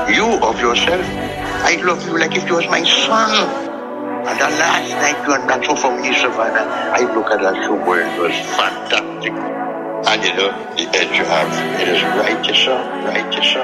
You of yourself, I love you like if you was my son. And the last night you and that so for me, Savannah, I look at that show where it was fantastic. And you know, the edge you have, it is righteous, righteous.